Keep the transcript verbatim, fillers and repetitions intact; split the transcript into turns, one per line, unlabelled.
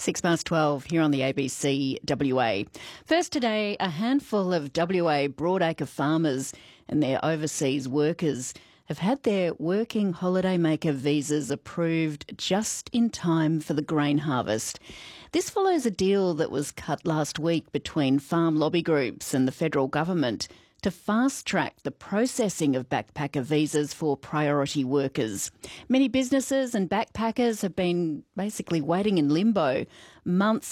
Six past twelve here on the A B C W A. First today, a handful of W A broadacre farmers and their overseas workers have had their working holidaymaker visas approved just in time for the grain harvest. This follows a deal that was cut last week between farm lobby groups and the federal government to fast-track the processing of backpacker visas for priority workers. Many businesses and backpackers have been basically waiting in limbo months